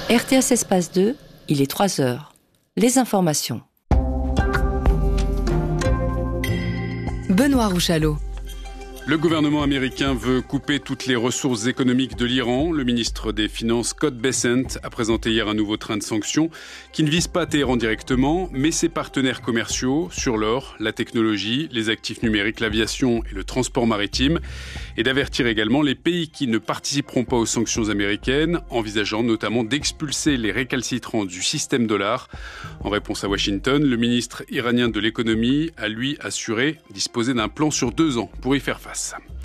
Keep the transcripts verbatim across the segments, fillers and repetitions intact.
R T S Espace deux, il est trois heures. Les informations. Benoît Rouchalot. Le gouvernement américain veut couper toutes les ressources économiques de l'Iran. Le ministre des Finances, Scott Bessent, a présenté hier un nouveau train de sanctions qui ne vise pas Téhéran directement, mais ses partenaires commerciaux sur l'or, la technologie, les actifs numériques, l'aviation et le transport maritime, et d'avertir également les pays qui ne participeront pas aux sanctions américaines, envisageant notamment d'expulser les récalcitrants du système dollar. En réponse à Washington, le ministre iranien de l'économie a lui assuré disposer d'un plan sur deux ans pour y faire face.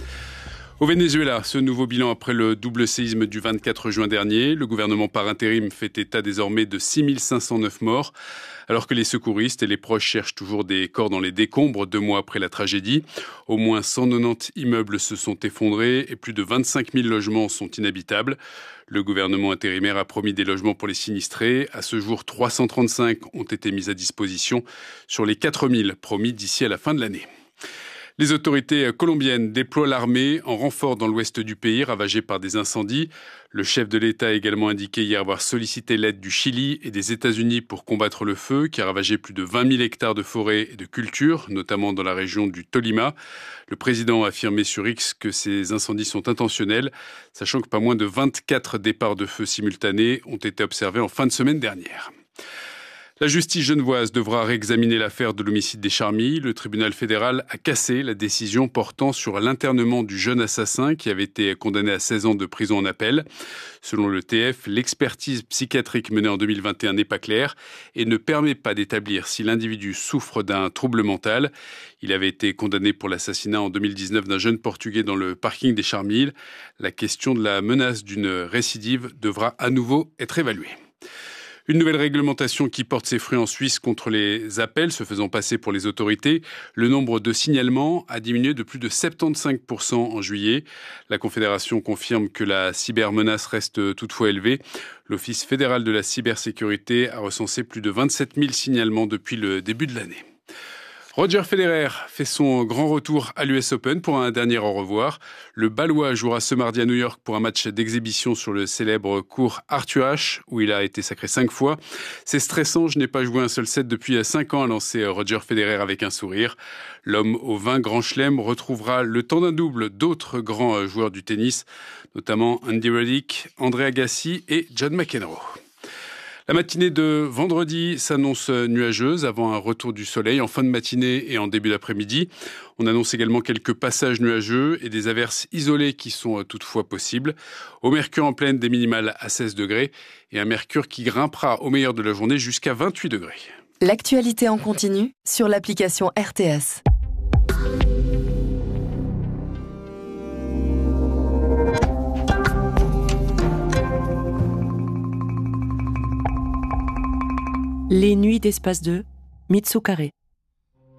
Au Venezuela, ce nouveau bilan après le double séisme du vingt-quatre juin dernier. Le gouvernement par intérim fait état désormais de six mille cinq cent neuf morts, alors que les secouristes et les proches cherchent toujours des corps dans les décombres deux mois après la tragédie. Au moins cent quatre-vingt-dix immeubles se sont effondrés et plus de vingt-cinq mille logements sont inhabitables. Le gouvernement intérimaire a promis des logements pour les sinistrés. À ce jour, trois cent trente-cinq ont été mis à disposition sur les quatre mille promis d'ici à la fin de l'année. Les autorités colombiennes déploient l'armée en renfort dans l'ouest du pays, ravagé par des incendies. Le chef de l'État a également indiqué hier avoir sollicité l'aide du Chili et des États-Unis pour combattre le feu, qui a ravagé plus de vingt mille hectares de forêts et de cultures, notamment dans la région du Tolima. Le président a affirmé sur X que ces incendies sont intentionnels, sachant que pas moins de vingt-quatre départs de feu simultanés ont été observés en fin de semaine dernière. La justice genevoise devra réexaminer l'affaire de l'homicide des Charmilles. Le tribunal fédéral a cassé la décision portant sur l'internement du jeune assassin qui avait été condamné à seize ans de prison en appel. Selon le T F, l'expertise psychiatrique menée en deux mille vingt et un n'est pas claire et ne permet pas d'établir si l'individu souffre d'un trouble mental. Il avait été condamné pour l'assassinat en deux mille dix-neuf d'un jeune Portugais dans le parking des Charmilles. La question de la menace d'une récidive devra à nouveau être évaluée. Une nouvelle réglementation qui porte ses fruits en Suisse contre les appels se faisant passer pour les autorités. Le nombre de signalements a diminué de plus de soixante-quinze pour cent en juillet. La Confédération confirme que la cybermenace reste toutefois élevée. L'Office fédéral de la cybersécurité a recensé plus de vingt-sept mille signalements depuis le début de l'année. Roger Federer fait son grand retour à l'U S Open pour un dernier au revoir. Le Balois jouera ce mardi à New York pour un match d'exhibition sur le célèbre court Arthur Ashe, où il a été sacré cinq fois. C'est stressant, je n'ai pas joué un seul set depuis cinq ans, a lancé Roger Federer avec un sourire. L'homme aux vingt grands chelems retrouvera le temps d'un double d'autres grands joueurs du tennis, notamment Andy Roddick, André Agassi et John McEnroe. La matinée de vendredi s'annonce nuageuse avant un retour du soleil en fin de matinée et en début d'après-midi. On annonce également quelques passages nuageux et des averses isolées qui sont toutefois possibles. Au mercure en pleine, des minimales à seize degrés et un mercure qui grimpera au meilleur de la journée jusqu'à vingt-huit degrés. L'actualité en continu sur l'application R T S. Les nuits d'Espace deux, Mitsu Carré.